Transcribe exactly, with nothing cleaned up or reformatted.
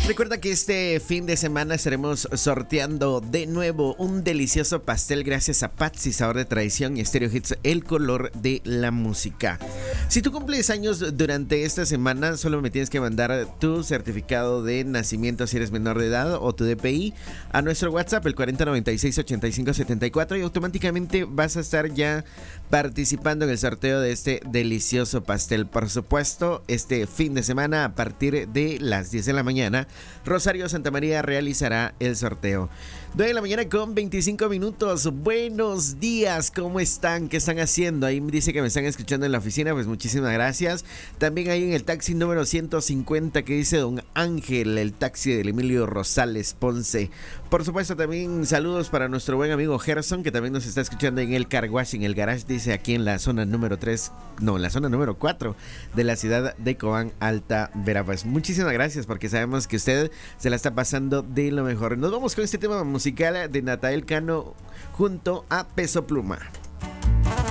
Recuerda que este fin de semana estaremos sorteando de nuevo un delicioso pastel gracias a Patsy Sabor de Tradición y Stereo Hits, el color de la música. Si tú cumples años durante esta semana, solo me tienes que mandar tu certificado de nacimiento si eres menor de edad o tu D P I a nuestro WhatsApp, el cuarenta noventa y seis ochenta y cinco setenta y cuatro, y automáticamente vas a estar ya participando en el sorteo de este delicioso pastel. Por supuesto, este fin de semana a partir de las diez de la mañana, Rosario Santa María realizará el sorteo. nueve de la mañana con veinticinco minutos. Buenos días, ¿cómo están? ¿Qué están haciendo? Ahí me dice que me están escuchando en la oficina, pues muchísimas gracias. También ahí en el taxi número ciento cincuenta que dice Don Ángel, el taxi del Emilio Rosales Ponce. Por supuesto, también saludos para nuestro buen amigo Gerson, que también nos está escuchando en el car wash, en el garage, dice aquí en la zona número tres, no, en la zona número cuatro de la ciudad de Cobán, Alta Verapaz. Muchísimas gracias, porque sabemos que usted se la está pasando de lo mejor. Nos vamos con este tema musical de Natael Cano junto a Peso Pluma.